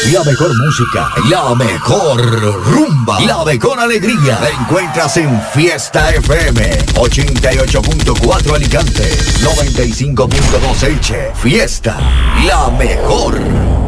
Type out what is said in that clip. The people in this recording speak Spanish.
La mejor música, la mejor rumba, la mejor alegría. La encuentras en Fiesta FM 88.4 Alicante, 95.2 Elche. Fiesta, la mejor.